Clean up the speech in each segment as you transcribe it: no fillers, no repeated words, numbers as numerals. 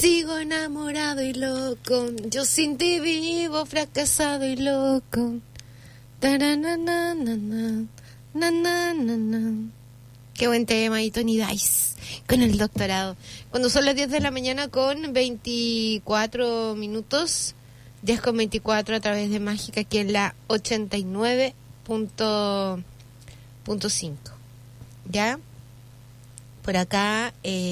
Sigo enamorado y loco, yo sin ti vivo fracasado y loco. Tarananana, nananana. Qué buen tema, y Tony Dice con el doctorado. Cuando son las 10 de la mañana con 24 minutos, 10 con 24 a través de Mágica, aquí en la 89.5. ¿Ya? Por acá,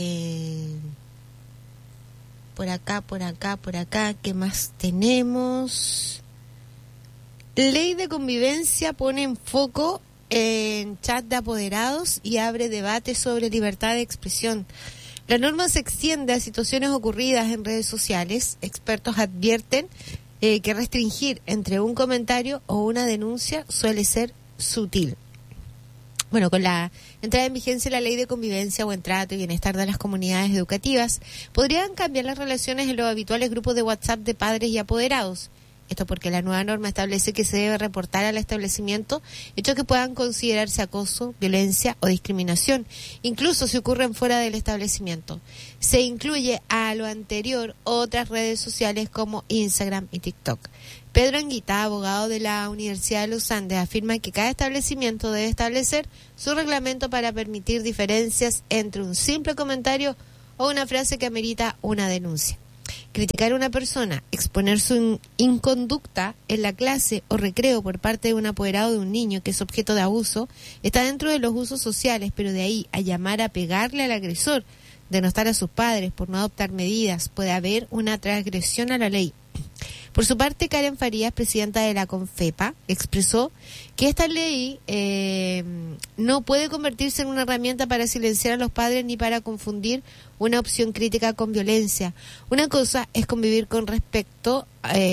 por acá, ¿qué más tenemos? Ley de convivencia pone en foco en chat de apoderados y abre debate sobre libertad de expresión. La norma se extiende a situaciones ocurridas en redes sociales. Expertos advierten que restringir entre un comentario o una denuncia suele ser sutil. Bueno, con la entrada en vigencia de la Ley de Convivencia, Buen Trato y Bienestar de las Comunidades Educativas, podrían cambiar las relaciones en los habituales grupos de WhatsApp de padres y apoderados. Esto porque la nueva norma establece que se debe reportar al establecimiento hechos que puedan considerarse acoso, violencia o discriminación, incluso si ocurren fuera del establecimiento. Se incluye a lo anterior otras redes sociales como Instagram y TikTok. Pedro Anguita, abogado de la Universidad de los Andes, afirma que cada establecimiento debe establecer su reglamento para permitir diferencias entre un simple comentario o una frase que amerita una denuncia. Criticar a una persona, exponer su inconducta en la clase o recreo por parte de un apoderado de un niño que es objeto de abuso, está dentro de los usos sociales, pero de ahí a llamar a pegarle al agresor, denostar a sus padres por no adoptar medidas, puede haber una transgresión a la ley. Por su parte, Karen Farías, presidenta de la CONFEPA, expresó que esta ley no puede convertirse en una herramienta para silenciar a los padres ni para confundir una opción crítica con violencia. Una cosa es convivir con respeto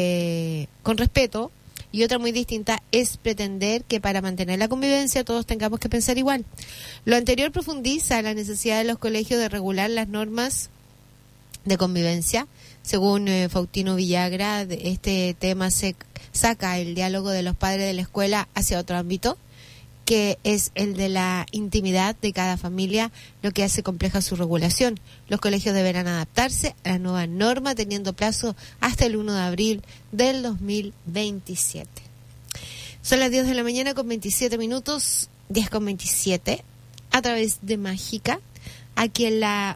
y otra muy distinta es pretender que para mantener la convivencia todos tengamos que pensar igual. Lo anterior profundiza la necesidad de los colegios de regular las normas de convivencia. Según Faustino Villagra, este tema se saca el diálogo de los padres de la escuela hacia otro ámbito, que es el de la intimidad de cada familia, lo que hace compleja su regulación. Los colegios deberán adaptarse a la nueva norma teniendo plazo hasta el 1 de abril del 2027. Son las 10 de la mañana con 27 minutos, 10 con 27, a través de Mágica, aquí en la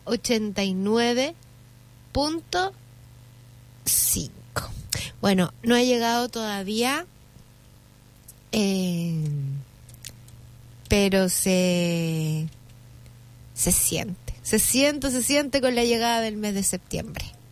89.5. Bueno, no ha llegado todavía, pero se siente con la llegada del mes de septiembre.